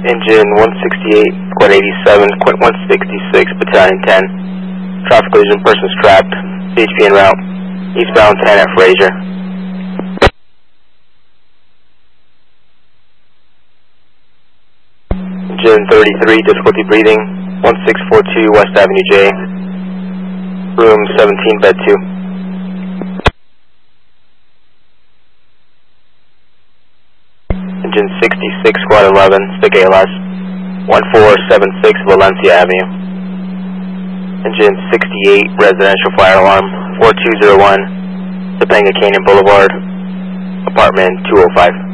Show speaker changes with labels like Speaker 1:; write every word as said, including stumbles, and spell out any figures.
Speaker 1: Engine one sixty-eight, Quad eighty-seven, Quad one sixty-six, Battalion ten. Traffic collision, persons trapped. C H P en route. Eastbound ten at Fraser. Engine thirty-three, difficulty breathing. one six four two West Avenue J. Room seventeen, bed two. Engine sixty-six, Squad eleven, stick A L S. one four seven six Valencia Avenue. Engine sixty-eight, residential fire alarm, four two zero one, Topanga Canyon Boulevard, apartment two oh five.